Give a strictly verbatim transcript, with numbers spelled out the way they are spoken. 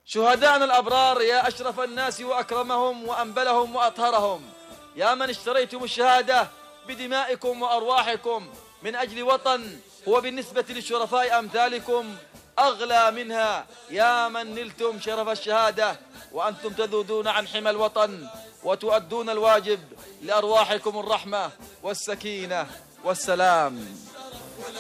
شهداءنا الأبرار، يا أشرف الناس وأكرمهم وأنبلهم وأطهرهم، يا من اشتريتم الشهادة بدمائكم وأرواحكم من أجل وطن هو بالنسبة للشرفاء أمثالكم أغلى منها، يا من نلتم شرف الشهادة وأنتم تذودون عن حمى الوطن وتؤدون الواجب لأرواحكم الرحمة والسكينة والسلام.